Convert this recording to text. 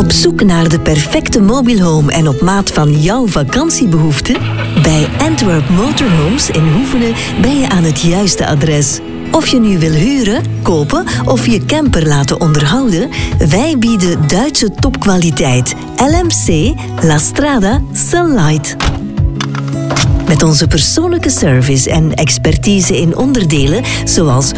Op zoek naar de perfecte mobile home en op maat van jouw vakantiebehoeften? Bij Antwerp Motorhomes in Hoevenen ben je aan het juiste adres. Of je nu wil huren, kopen of je camper laten onderhouden, wij bieden Duitse topkwaliteit. LMC La Strada Sunlight. Met onze persoonlijke service en expertise in onderdelen zoals